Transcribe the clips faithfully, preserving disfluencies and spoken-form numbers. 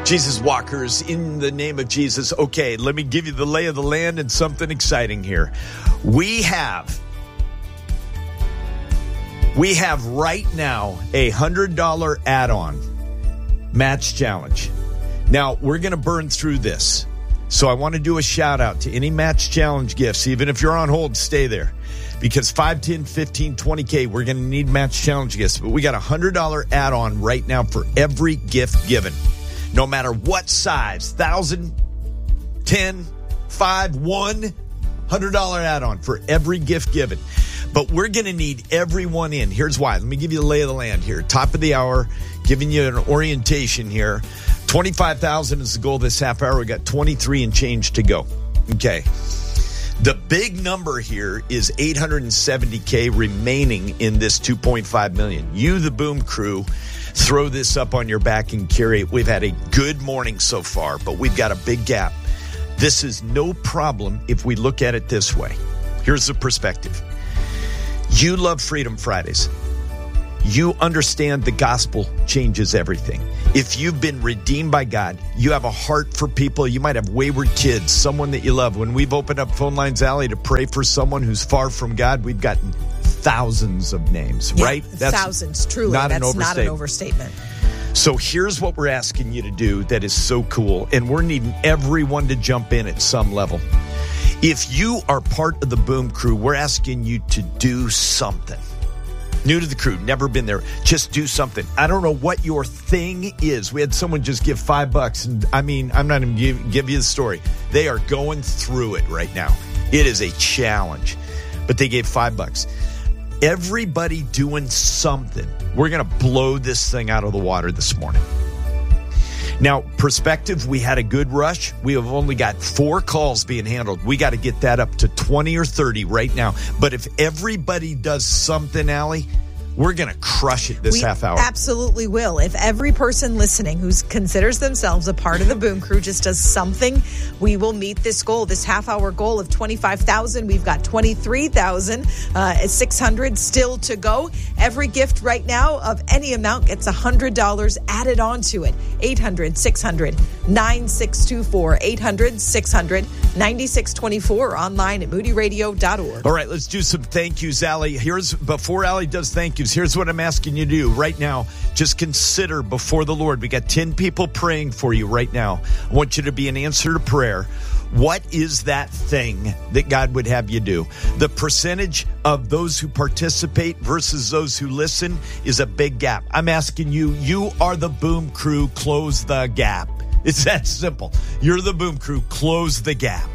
Jesus walkers, in the name of Jesus. Okay, let me give you the lay of the land and something exciting here. We have, we have right now a one hundred dollars add-on match challenge. Now, we're going to burn through this. So I want to do a shout out to any match challenge gifts. Even if you're on hold, stay there. Because five, ten, fifteen, twenty K, we're going to need match challenge gifts. But we got a one hundred dollars add-on right now for every gift given. No matter what size, one thousand, ten, five, one, one hundred dollars add-on for every gift given. But we're going to need everyone in. Here's why. Let me give you the lay of the land here. Top of the hour, giving you an orientation here. twenty-five thousand is the goal this half hour. We got twenty-three and change to go. Okay. The big number here is eight hundred seventy K remaining in this two point five million. You, the Boom Crew, throw this up on your back and carry it. We've had a good morning so far, but we've got a big gap. This is no problem if we look at it this way. Here's the perspective. You love Freedom Fridays. You understand the gospel changes everything. If you've been redeemed by God, you have a heart for people. You might have wayward kids, someone that you love. When we've opened up Phone Lines Alley to pray for someone who's far from God, we've gotten thousands of names, yeah, right? That's thousands, truly. Not That's an not an overstatement. So here's what we're asking you to do that is so cool, and we're needing everyone to jump in at some level. If you are part of the Boom Crew, we're asking you to do something. New to the crew, never been there. Just do something. I don't know what your thing is. We had someone just give five bucks. And I mean, I'm not going to give, give you the story. They are going through it right now. It is a challenge. But they gave five bucks. Everybody doing something. We're going to blow this thing out of the water this morning. Now, perspective, we had a good rush. We have only got four calls being handled. We got to get that up to twenty or thirty right now. But if everybody does something, Allie, we're going to crush it this we half hour. Absolutely will. If every person listening who considers themselves a part of the Boom Crew just does something, we will meet this goal, this half-hour goal of twenty-five thousand. We've got twenty-three thousand six hundred still to go. Every gift right now of any amount gets one hundred dollars added on to it. eight hundred, six hundred, nine six two four. eight hundred, six hundred, nine six two four. Online at moody radio dot org. All right, let's do some thank yous, Allie. Here's, before Allie does thank yous, here's what I'm asking you to do right now. Just consider before the Lord. We got ten people praying for you right now. I want you to be an answer to prayer. What is that thing that God would have you do? The percentage of those who participate versus those who listen is a big gap. I'm asking you, you are the Boom Crew, close the gap. It's that simple. You're the Boom Crew, close the gap.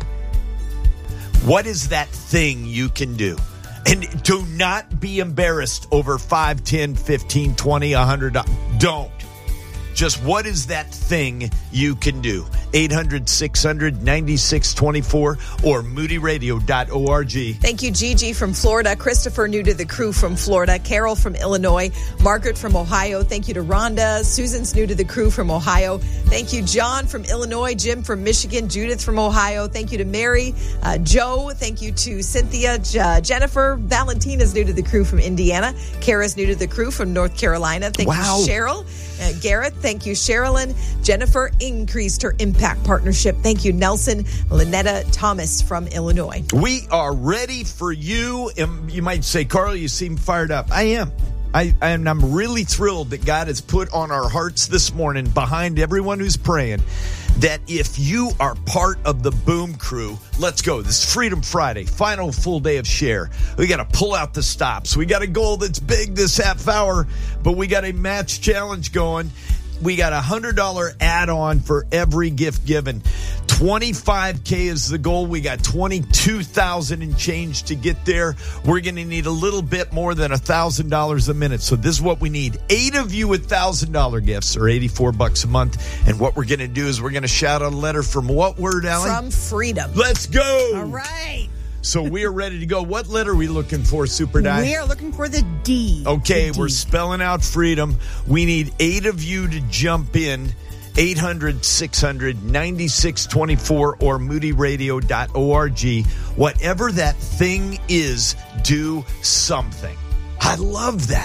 What is that thing you can do? And do not be embarrassed over five, ten, fifteen, twenty, one hundred. Don't. Just what is that thing you can do? eight hundred, six hundred, nine six two four or moody radio dot org. Thank you, Gigi from Florida. Christopher, new to the crew from Florida. Carol from Illinois. Margaret from Ohio. Thank you to Rhonda. Susan's new to the crew from Ohio. Thank you, John from Illinois. Jim from Michigan. Judith from Ohio. Thank you to Mary. Uh, Joe. Thank you to Cynthia. J- Jennifer. Valentina's new to the crew from Indiana. Kara's new to the crew from North Carolina. Thank wow. you, Cheryl. Uh, Garrett, thank you, Sherilyn. Jennifer increased her impact partnership. Thank you, Nelson. Lynetta Thomas from Illinois. We are ready for you. And you might say, Carl, you seem fired up. I am. I, and I'm really thrilled that God has put on our hearts this morning, behind everyone who's praying, that if you are part of the Boom Crew, let's go. This is Freedom Friday, final full day of share. We got to pull out the stops. We got a goal that's big this half hour, but we got a match challenge going. We got a one hundred dollars add-on for every gift given. twenty-five K is the goal. We got twenty-two thousand and change to get there. We're going to need a little bit more than one thousand dollars a minute. So this is what we need. Eight of you with one thousand dollars gifts, or eighty-four bucks a month. And what we're going to do is we're going to shout out a letter from what word, Allie? From Freedom. Let's go. All right. So we are ready to go. What letter are we looking for, Super Di? We are looking for the D. Okay, the D. We're spelling out freedom. We need eight of you to jump in. eight hundred, six hundred, nine six two four or moody radio dot org. Whatever that thing is, do something. I love that.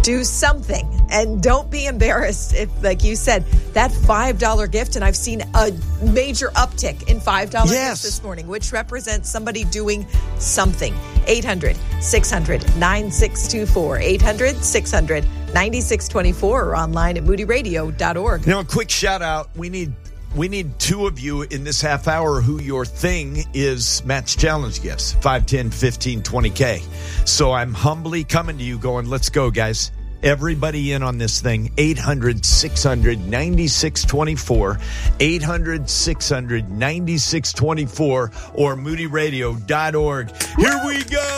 Do something, and don't be embarrassed if, like you said, that five dollar gift, and I've seen a major uptick in five dollar yes. gifts this morning, which represents somebody doing something. eight hundred, six hundred, nine six two four. eight hundred, six hundred, nine six two four or online at moody radio dot org. Now, a quick shout out. We need we need two of you in this half hour who your thing is Match Challenge gifts. five, ten, fifteen, twenty K. So I'm humbly coming to you going, let's go, guys. Everybody in on this thing. eight hundred, six hundred, nine six two four. eight hundred, six hundred, nine six two four or moody radio dot org. Here we go.